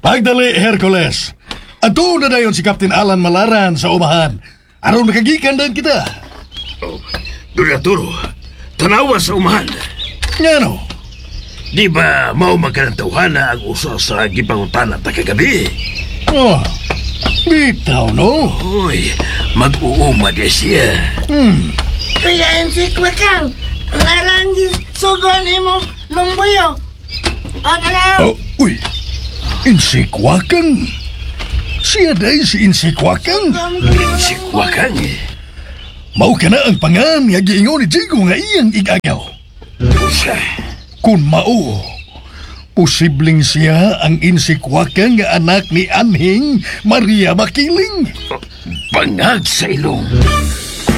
Pagdali, Hercules. Ato na dayon si Captain Alan Malaran sa umahan. Aron makagikan din kita. Oh, Duraturo, tanawa sa umahan. Ngano? Di ba mao magkanantawhana ang usa sa gipangutana ta kagabi? Oh, bitaw no? Uy, mag-uuma di siya. Kaya insik wakang, larang sugon mo lumbuyo. Ano na? Oh, uy. Insikwakan. Siya day si Insikwakan. Si Wakang eh. Mao ka na ang pangan nga giingon ni Jigo nga iyang igagaw. Usa. Kung mao, posibleng siya ang Insikwakan nga anak ni Anhing Maria Makiling. Bangag sa ilong.